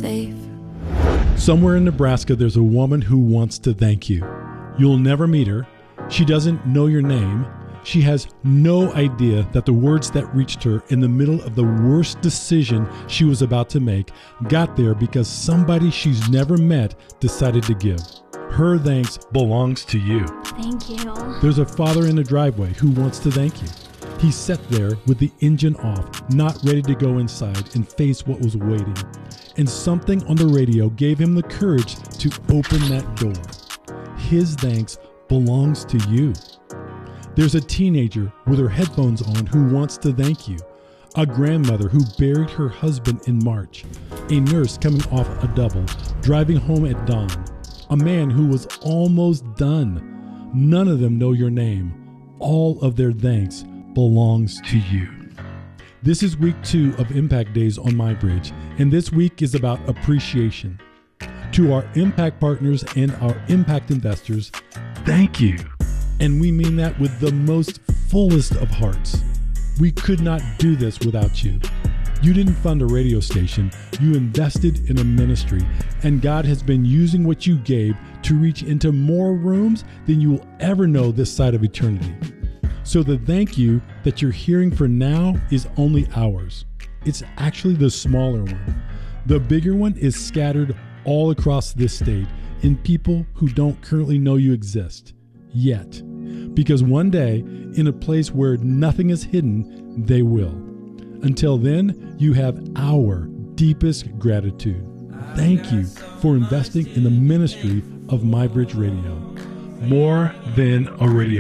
safe. Somewhere in Nebraska, there's a woman who wants to thank you. You'll never meet her. She doesn't know your name. She has no idea that the words that reached her in the middle of the worst decision she was about to make got there because somebody she's never met decided to give. Her thanks belongs to you. Thank you. There's a father in the driveway who wants to thank you. He sat there with the engine off, not ready to go inside and face what was waiting. And something on the radio gave him the courage to open that door. His thanks belongs to you. There's a teenager with her headphones on who wants to thank you. A grandmother who buried her husband in March. A nurse coming off a double, driving home at dawn. A man who was almost done. None of them know your name. All of their thanks belongs to you. This is week 2 of Impact Days on MyBridge, and this week is about appreciation. To our impact partners and our impact investors, thank you. And we mean that with the most fullest of hearts. We could not do this without you. You didn't fund a radio station, you invested in a ministry, and God has been using what you gave to reach into more rooms than you will ever know this side of eternity. So the thank you that you're hearing for now is only ours. It's actually the smaller one. The bigger one is scattered all across this state in people who don't currently know you exist yet. Because one day, in a place where nothing is hidden, they will. Until then, you have our deepest gratitude. Thank you for investing in the ministry of MyBridge Radio. More than a radio